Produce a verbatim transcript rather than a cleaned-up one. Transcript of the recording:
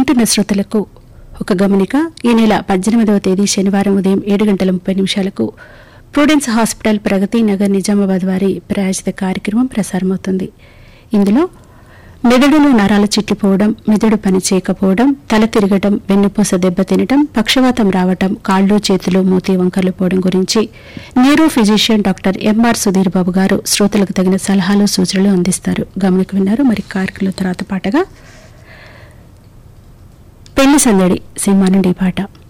వింటున్న శ్రోతలకు ఒక గమనిక. ఈ నెల పద్దెనిమిదవ తేదీ శనివారం ఉదయం ఏడు గంటల ముప్పై నిమిషాలకు ప్రూడెన్స్ హాస్పిటల్ ప్రగతి నగర్ నిజామాబాద్ వారి ప్రాయోజిత కార్యక్రమం ప్రసారమవుతుంది. ఇందులో మెదడులో నరాల చిట్లిపోవడం, మెదడు పని చేయకపోవడం, తల తిరగటం, వెన్నుపూస దెబ్బతినటం, పక్షవాతం రావటం, కాళ్ళు చేతులు మూతి వంకర్లు పోవడం గురించి neuro physician doctor MR Sudheer Babu గారు శ్రోతలకు తగిన సలహాలు సూచనలు అందిస్తారు. గమనిక విన్నారు. మరి కార్యక్రమం తర్వాత పాటగా పెళ్లి సందడి సినిమా నుండి పాట.